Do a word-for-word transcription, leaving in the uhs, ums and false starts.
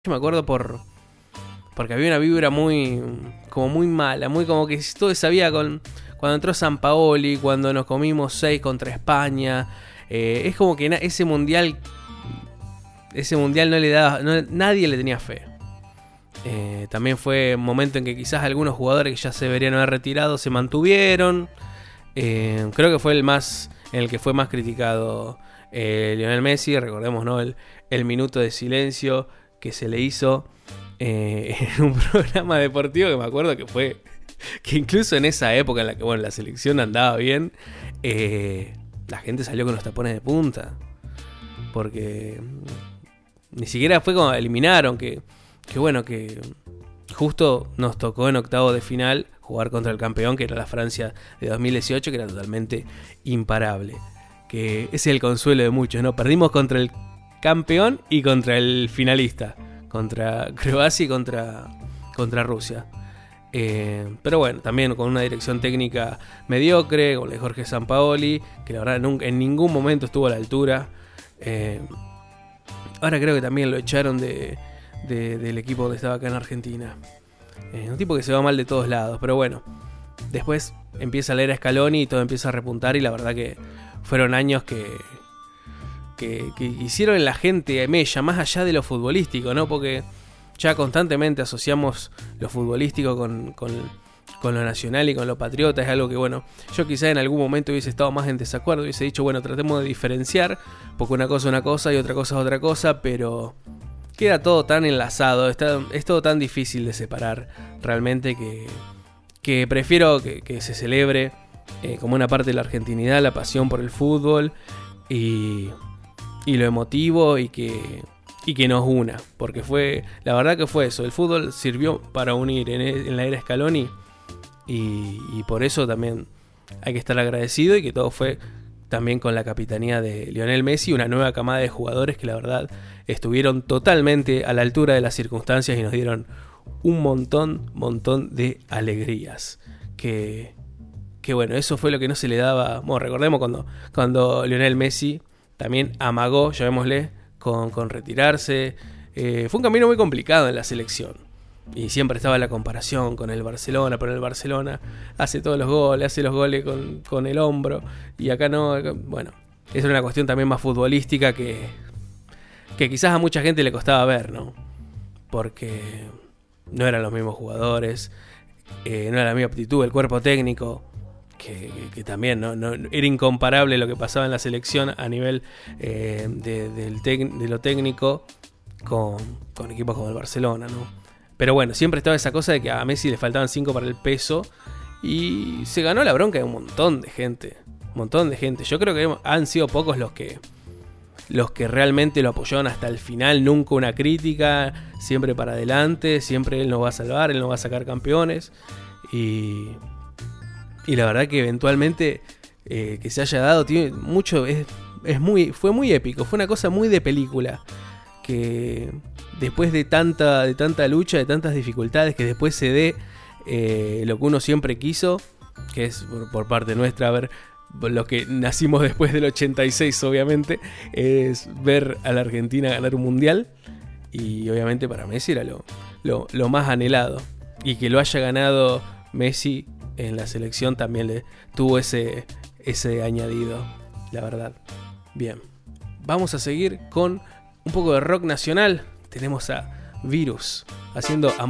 Yo me acuerdo por porque había una vibra muy como muy mala, muy como que todo sabía con cuando entró Sampaoli, cuando nos comimos seis contra España. Eh, es como que na, ese mundial ese mundial no le daba, no, nadie le tenía fe. Eh, también fue un momento en que quizás algunos jugadores que ya se deberían haber retirado se mantuvieron. Eh, creo que fue el más en el que fue más criticado eh, Lionel Messi. Recordemos, ¿no? el, el minuto de silencio que se le hizo eh, en un programa deportivo que me acuerdo que fue que incluso en esa época en la que bueno la selección andaba bien, eh, la gente salió con los tapones de punta porque ni siquiera fue como eliminaron que, que bueno que justo nos tocó en octavo de final jugar contra el campeón, que era la Francia de dos mil dieciocho, que era totalmente imparable. Que ese es el consuelo de muchos, ¿no? Perdimos contra el campeón y contra el finalista. Contra Croacia y contra, contra Rusia. Eh, pero bueno, también con una dirección técnica mediocre, con la de Jorge Sampaoli, que la verdad nunca, en ningún momento estuvo a la altura. Eh, ahora creo que también lo echaron de... De, del equipo donde estaba acá en Argentina. Eh, un tipo que se va mal de todos lados, pero bueno. Después empieza la era Scaloni y todo empieza a repuntar. Y la verdad que fueron años que, que, que hicieron en la gente mella, más allá de lo futbolístico, ¿no? Porque ya constantemente asociamos lo futbolístico con, con, con lo nacional y con lo patriota. Es algo que, bueno, yo quizá en algún momento hubiese estado más en desacuerdo. Hubiese dicho, bueno, tratemos de diferenciar, porque una cosa es una cosa y otra cosa es otra cosa, pero... queda todo tan enlazado, está, es todo tan difícil de separar realmente que, que prefiero que, que se celebre eh, como una parte de la argentinidad, la pasión por el fútbol y, y lo emotivo y que, y que nos una, porque fue, la verdad que fue eso, el fútbol sirvió para unir en, en la era Scaloni y, y por eso también hay que estar agradecido y que todo fue también con la capitanía de Lionel Messi, una nueva camada de jugadores que la verdad estuvieron totalmente a la altura de las circunstancias y nos dieron un montón, montón de alegrías. Que, que bueno, eso fue lo que no se le daba. Bueno, recordemos cuando, cuando Lionel Messi también amagó, llamémosle, con, con retirarse. Eh, fue un camino muy complicado en la selección. Y siempre estaba la comparación con el Barcelona, pero el Barcelona hace todos los goles, hace los goles con, con el hombro. Y acá no, bueno, es una cuestión también más futbolística que, que quizás a mucha gente le costaba ver, ¿no? Porque no eran los mismos jugadores, eh, no era la misma aptitud, el cuerpo técnico, que, que, que también ¿no? No, era incomparable lo que pasaba en la selección a nivel eh, de, del tec, de lo técnico con, con equipos como el Barcelona, ¿no? Pero bueno, siempre estaba esa cosa de que a Messi le faltaban cinco para el peso. Y se ganó la bronca de un montón de gente. Un montón de gente. Yo creo que han sido pocos los que los que realmente lo apoyaron hasta el final. Nunca una crítica. Siempre para adelante. Siempre él nos va a salvar. Él nos va a sacar campeones. Y, y la verdad que eventualmente eh, que se haya dado tiene mucho. Es, es muy, fue muy épico. Fue una cosa muy de película. Que después de tanta, de tanta lucha, de tantas dificultades, que después se dé eh, lo que uno siempre quiso, que es por, por parte nuestra, a ver, los que nacimos después del ochenta y seis obviamente, es ver a la Argentina ganar un mundial. Y obviamente para Messi era lo, lo, lo más anhelado. Y que lo haya ganado Messi en la selección también le tuvo ese, ese añadido, la verdad. Bien, vamos a seguir con un poco de rock nacional. Tenemos a Virus haciendo